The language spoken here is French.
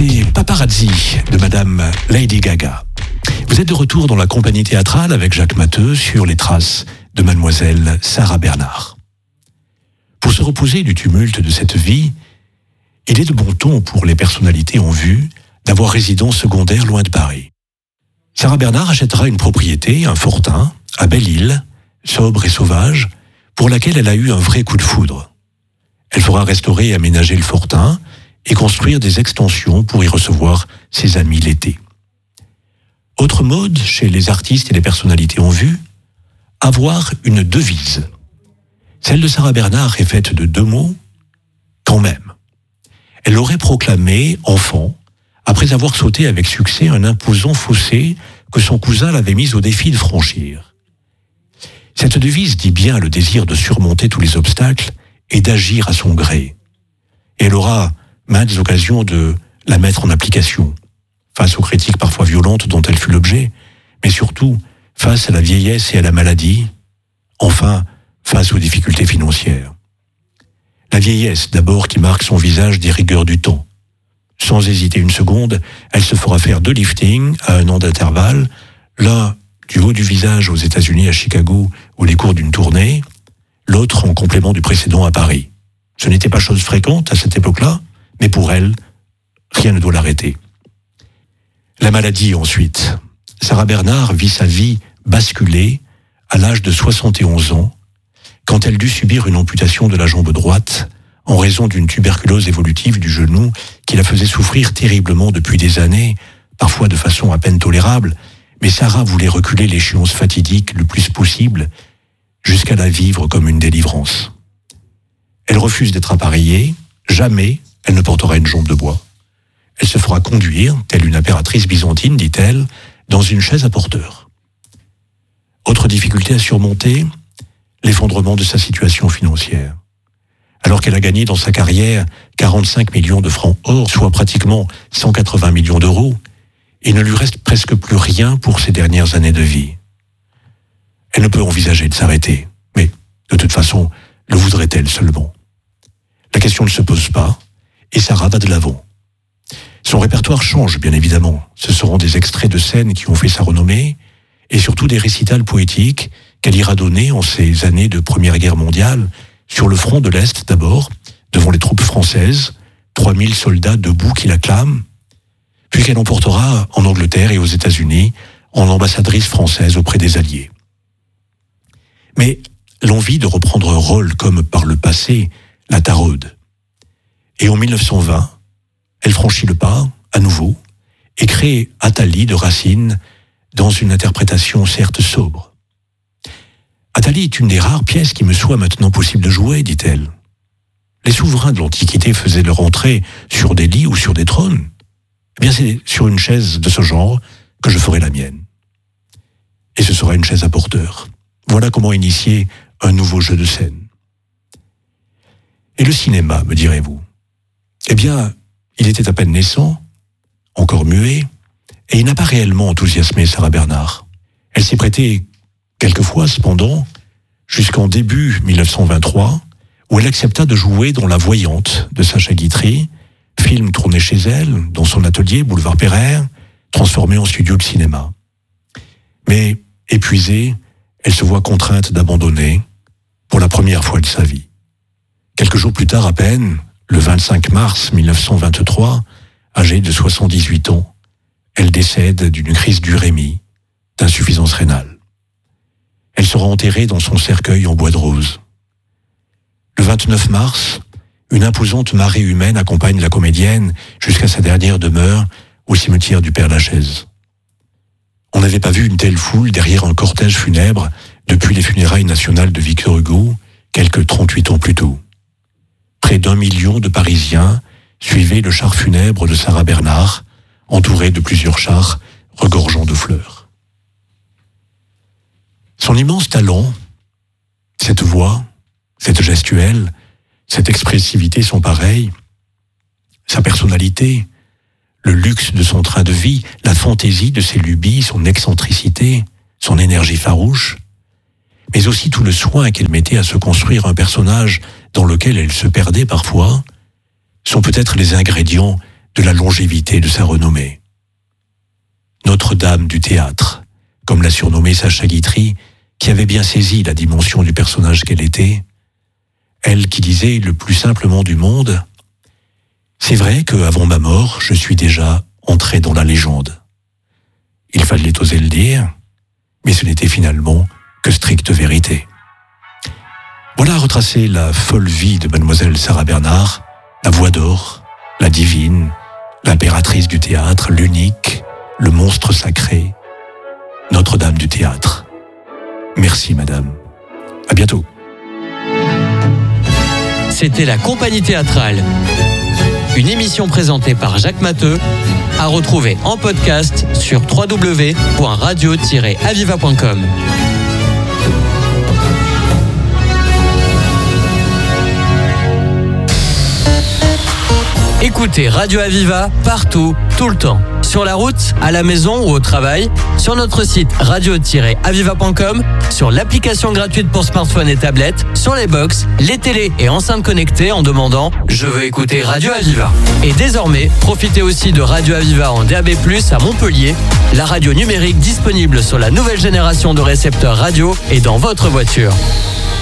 C'était Paparazzi de Madame Lady Gaga. Vous êtes de retour dans la compagnie théâtrale avec Jacques Matteux sur les traces de Mademoiselle Sarah Bernard. Pour se reposer du tumulte de cette vie, il est de bon ton pour les personnalités en vue d'avoir résidence secondaire loin de Paris. Sarah Bernard achètera une propriété, un fortin, à Belle-Île, sobre et sauvage, pour laquelle elle a eu un vrai coup de foudre. Elle fera restaurer et aménager le fortin et construire des extensions pour y recevoir ses amis l'été. Autre mode chez les artistes et les personnalités en vue, avoir une devise. Celle de Sarah Bernard est faite de 2 mots, quand même. Elle l'aurait proclamé enfant, après avoir sauté avec succès un imposant fossé que son cousin l'avait mis au défi de franchir. Cette devise dit bien le désir de surmonter tous les obstacles et d'agir à son gré. Et elle aura maintes occasions de la mettre en application, face aux critiques parfois violentes dont elle fut l'objet, mais surtout face à la vieillesse et à la maladie, enfin face aux difficultés financières. La vieillesse d'abord qui marque son visage des rigueurs du temps. Sans hésiter une seconde, elle se fera faire 2 liftings à 1 an d'intervalle, l'un du haut du visage aux États-Unis à Chicago ou les cours d'une tournée, l'autre en complément du précédent à Paris. Ce n'était pas chose fréquente à cette époque-là, mais pour elle, rien ne doit l'arrêter. La maladie ensuite. Sarah Bernard vit sa vie basculée à l'âge de 71 ans, quand elle dut subir une amputation de la jambe droite en raison d'une tuberculose évolutive du genou qui la faisait souffrir terriblement depuis des années, parfois de façon à peine tolérable, mais Sarah voulait reculer l'échéance fatidique le plus possible jusqu'à la vivre comme une délivrance. Elle refuse d'être appareillée, jamais elle ne portera une jambe de bois. Elle se fera conduire, telle une impératrice byzantine, dit-elle, dans une chaise à porteur. Autre difficulté à surmonter, l'effondrement de sa situation financière. Alors qu'elle a gagné dans sa carrière 45 millions de francs or, soit pratiquement 180 millions d'euros, il ne lui reste presque plus rien pour ses dernières années de vie. Elle ne peut envisager de s'arrêter, mais de toute façon, le voudrait-elle seulement? La question ne se pose pas, et Sarah va de l'avant. Son répertoire change, bien évidemment. Ce seront des extraits de scènes qui ont fait sa renommée, et surtout des récitals poétiques qu'elle ira donner en ces années de Première Guerre mondiale, sur le front de l'Est d'abord, devant les troupes françaises, 3000 soldats debout qui l'acclament, puis qu'elle emportera en Angleterre et aux États-Unis en ambassadrice française auprès des Alliés. Mais l'envie de reprendre un rôle comme par le passé la taraude. Et en 1920, elle franchit le pas, à nouveau, et crée Athalie de Racine dans une interprétation certes sobre. Athalie est une des rares pièces qui me soit maintenant possible de jouer, dit-elle. Les souverains de l'Antiquité faisaient leur entrée sur des lits ou sur des trônes. Eh bien, c'est sur une chaise de ce genre que je ferai la mienne. Et ce sera une chaise à porteur. Voilà comment initier un nouveau jeu de scène. Et le cinéma, me direz-vous? Eh bien, il était à peine naissant, encore muet, et il n'a pas réellement enthousiasmé Sarah Bernard. Elle s'est prêtée quelquefois, cependant, jusqu'en début 1923, où elle accepta de jouer dans La Voyante de Sacha Guitry, film tourné chez elle, dans son atelier, boulevard Pereire, transformé en studio de cinéma. Mais, épuisée, elle se voit contrainte d'abandonner, pour la première fois de sa vie. Quelques jours plus tard à peine, le 25 mars 1923, âgée de 78 ans, elle décède d'une crise d'urémie, d'insuffisance rénale. Elle sera enterrée dans son cercueil en bois de rose. Le 29 mars, une imposante marée humaine accompagne la comédienne jusqu'à sa dernière demeure au cimetière du Père-Lachaise. On n'avait pas vu une telle foule derrière un cortège funèbre depuis les funérailles nationales de Victor Hugo, quelques 38 ans plus tôt. Près d'1 million de Parisiens suivaient le char funèbre de Sarah Bernard, entouré de plusieurs chars regorgeant de fleurs. Son immense talent, cette voix, cette gestuelle, cette expressivité sont pareils. Sa personnalité, le luxe de son train de vie, la fantaisie de ses lubies, son excentricité, son énergie farouche, mais aussi tout le soin qu'elle mettait à se construire un personnage dans lequel elle se perdait parfois, sont peut-être les ingrédients de la longévité de sa renommée. Notre-Dame du théâtre, comme l'a surnommée Sacha Guitry, qui avait bien saisi la dimension du personnage qu'elle était, elle qui disait le plus simplement du monde, « C'est vrai qu'avant ma mort, je suis déjà entré dans la légende. » Il fallait oser le dire, mais ce n'était finalement que stricte vérité. Voilà retracé la folle vie de mademoiselle Sarah Bernard, la voix d'or, la divine, l'impératrice du théâtre, l'unique, le monstre sacré, Notre-Dame du théâtre. Merci madame. À bientôt. C'était la Compagnie théâtrale. Une émission présentée par Jacques Matteux, à retrouver en podcast sur www.radio-aviva.com. Écoutez Radio Aviva partout, tout le temps. Sur la route, à la maison ou au travail, sur notre site radio-aviva.com, sur l'application gratuite pour smartphone et tablette, sur les box, les télés et enceintes connectées en demandant « Je veux écouter Radio Aviva ». Et désormais, profitez aussi de Radio Aviva en DAB+, à Montpellier, la radio numérique disponible sur la nouvelle génération de récepteurs radio et dans votre voiture.